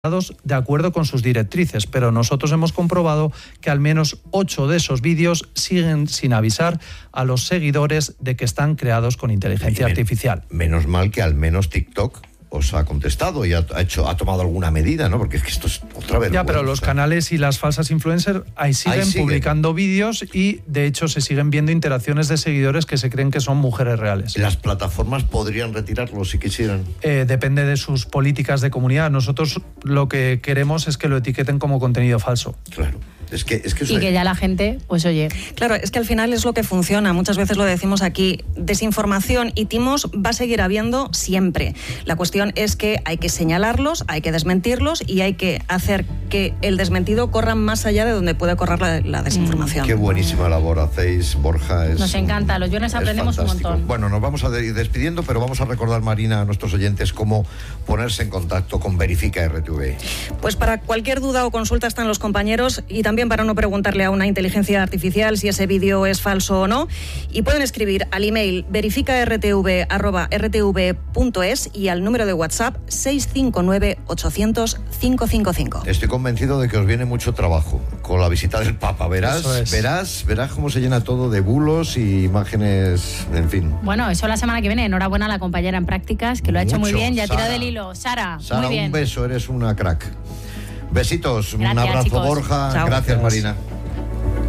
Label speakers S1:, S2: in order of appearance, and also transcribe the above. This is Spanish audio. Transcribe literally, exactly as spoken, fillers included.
S1: de acuerdo con sus directrices, pero nosotros hemos comprobado que al menos ocho de esos vídeos siguen sin avisar a los seguidores de que están creados con inteligencia
S2: Men-
S1: artificial.
S2: Menos mal que al menos TikTok os ha contestado y ha, ha hecho ha tomado alguna medida, ¿no? Porque es que esto es otra vergüenza.
S1: Ya, pero los canales y las falsas influencers ahí siguen,
S2: Ahí siguen
S1: publicando vídeos y de hecho se siguen viendo interacciones de seguidores que se creen que son mujeres reales.
S2: Las plataformas podrían retirarlo si quisieran.
S1: Eh, depende de sus políticas de comunidad. Nosotros lo que queremos es que lo etiqueten como contenido falso.
S2: Claro. Es que, es que
S3: y que ya la gente, pues oye.
S4: Claro, es que al final es lo que funciona. Muchas veces lo decimos aquí. Desinformación y timos va a seguir habiendo siempre. La cuestión es que hay que señalarlos, hay que desmentirlos y hay que hacer que el desmentido corra más allá de donde puede correr la, la desinformación.
S2: Qué buenísima labor hacéis, Borja. Es,
S3: Nos encanta, los viernes aprendemos un montón.
S2: Bueno, nos vamos a ir despidiendo, pero vamos a recordar, Marina, a nuestros oyentes cómo ponerse en contacto con Verifica R T V.
S4: Pues para cualquier duda o consulta están los compañeros y también para no preguntarle a una inteligencia artificial si ese vídeo es falso o no. Y pueden escribir al email verifica r t v arroba r t v punto es y al número de WhatsApp seis cinco nueve ocho cero cero cinco cinco cinco.
S2: Estoy convencido de que os viene mucho trabajo con la visita del Papa. Verás,
S1: Eso es.
S2: verás, verás cómo se llena todo de bulos y imágenes, en fin.
S3: Bueno, eso la semana que viene. Enhorabuena a la compañera en prácticas, que lo ha hecho muy
S2: Mucho.
S3: bien, ya ha tirado
S2: Sara.
S3: del hilo. Sara,
S2: Sara,
S3: muy bien.
S2: un beso, eres una crack. Besitos, un
S3: Gracias,
S2: abrazo,
S3: chicos.
S2: Borja.
S4: Chao.
S2: Gracias, Marina.